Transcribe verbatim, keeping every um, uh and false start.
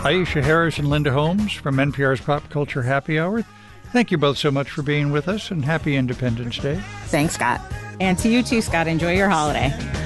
Aisha Harris and Linda Holmes from N P R's Pop Culture Happy Hour. Thank you both so much for being with us, and happy Independence Day. Thanks, Scott. And to you too, Scott. Enjoy your holiday.